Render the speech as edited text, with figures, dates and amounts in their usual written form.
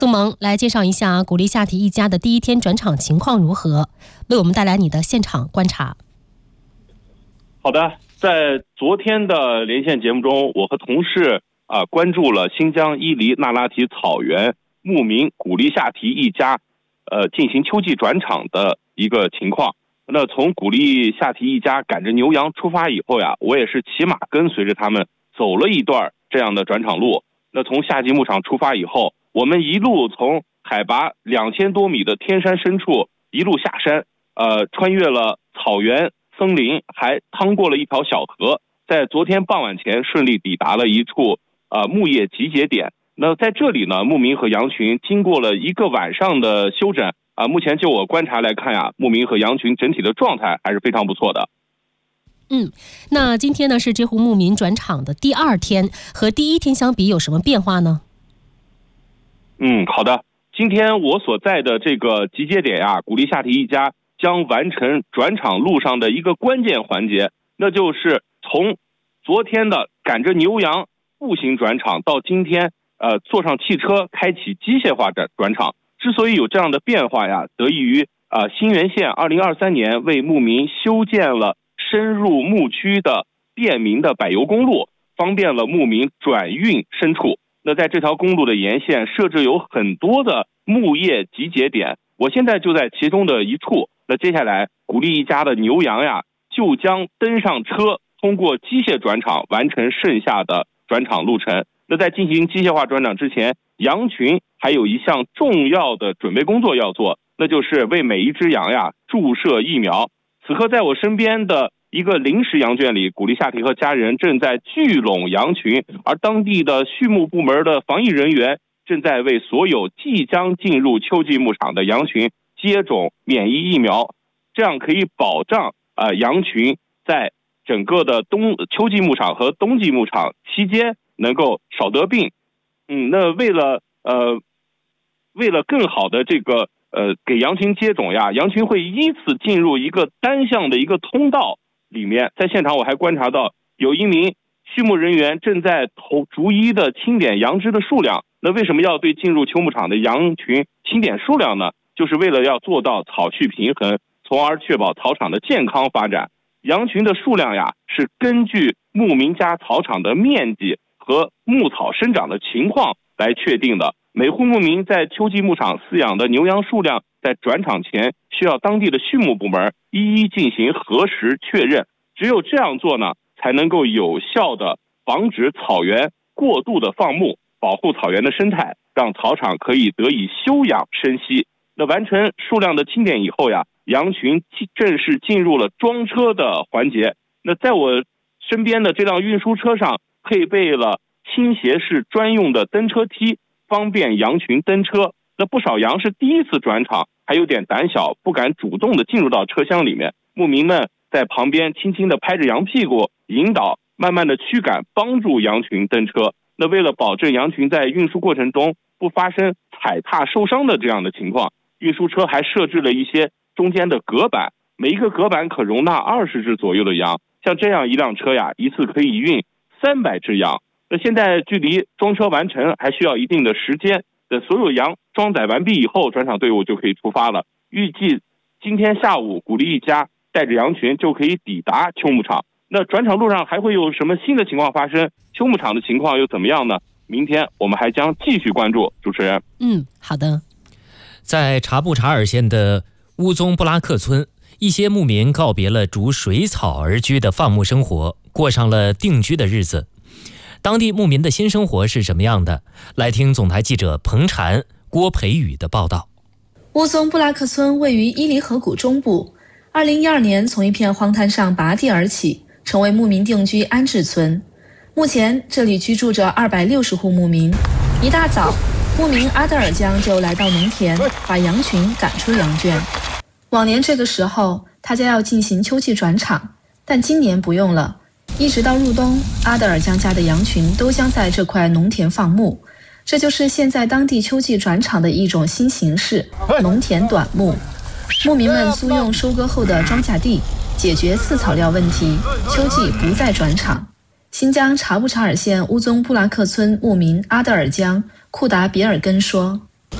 杜蒙来介绍一下古力夏提一家的第一天转场情况如何，为我们带来你的现场观察。 好的，在昨天的连线节目中，我和同事关注了新疆伊犁那拉提草原牧民古力夏提一家进行秋季转场的一个情况。那从古力夏提一家赶着牛羊出发以后呀，我也是骑马跟随着他们走了一段这样的转场路。那从夏季牧场出发以后，我们一路从海拔2000多米的天山深处一路下山，穿越了草原森林，还趟过了一条小河，在昨天傍晚前顺利抵达了一处牧业集结点。那在这里呢，牧民和羊群经过了一个晚上的休整，目前就我观察来看呀，牧民和羊群整体的状态还是非常不错的。 那今天呢是这户牧民转场的第2天，和第1天相比有什么变化呢？ 好的，今天我所在的这个集结点呀，古力夏提一家将完成转场路上的一个关键环节，那就是从昨天的赶着牛羊步行转场到今天坐上汽车开启机械化的转场。之所以有这样的变化呀，得益于新源县2023年为牧民修建了深入牧区的便民的柏油公路，方便了牧民转运牲畜。那在这条公路的沿线设置有很多的牧业集结点，我现在就在其中的一处。那接下来古力一家的牛羊呀，就将登上车，通过机械转场完成剩下的转场路程。那在进行机械化转场之前，羊群还有一项重要的准备工作要做，那就是为每一只羊呀注射疫苗。此刻在我身边的一个临时羊圈里，古力夏提和家人正在聚拢羊群，而当地的畜牧部门的防疫人员正在为所有即将进入秋季牧场的羊群接种免疫疫苗，这样可以保障羊群在整个的秋季牧场和冬季牧场期间能够少得病。那为了更好的这个给羊群接种呀，羊群会依次进入一个单向的一个通道里面。在现场我还观察到有一名畜牧人员正在逐一的清点羊只的数量。那为什么要对进入秋牧场的羊群清点数量呢？就是为了要做到草畜平衡，从而确保草场的健康发展。羊群的数量呀，是根据牧民家草场的面积和牧草生长的情况来确定的。每户牧民在秋季牧场饲养的牛羊数量，在转场前需要当地的畜牧部门一一进行核实确认。只有这样做呢，才能够有效的防止草原过度的放牧，保护草原的生态，让草场可以得以休养生息。那完成数量的清点以后呀，羊群正式进入了装车的环节。那在我身边的这辆运输车上配备了倾斜式专用的登车梯，方便羊群登车。那不少羊是第一次转场，还有点胆小，不敢主动的进入到车厢里面。牧民们在旁边轻轻的拍着羊屁股，引导，慢慢的驱赶，帮助羊群登车。那为了保证羊群在运输过程中不发生踩踏受伤的这样的情况，运输车还设置了一些中间的隔板，每一个隔板可容纳20只左右的羊。像这样一辆车呀，一次可以运300只羊。那现在距离装车完成还需要一定的时间，等所有羊装载完毕以后，转场队伍就可以出发了。预计今天下午古力一家带着羊群就可以抵达秋牧场。那转场路上还会有什么新的情况发生？秋牧场的情况又怎么样呢？明天我们还将继续关注。主持人， 好的。 在察布查尔县的乌宗布拉克村，一些牧民告别了逐水草而居的放牧生活，过上了定居的日子。当地牧民的新生活是什么样的？来听总台记者彭婵、郭培宇的报道。 乌宗布拉克村位于伊犁河谷中部，2012年从一片荒滩上拔地而起，成为牧民定居安置村。目前这里居住着260户牧民。一大早，牧民阿德尔江就来到农田，把羊群赶出羊圈。往年这个时候，他家要进行秋季转场，但今年不用了。一直到入冬，阿德尔江家的羊群都将在这块农田放牧。这就是现在当地秋季转场的一种新形式——农田短牧。牧民们租用收割后的庄稼地，解决饲草料问题，秋季不再转场。新疆察布查尔县乌宗布拉克村牧民阿德尔江库达比尔根说：“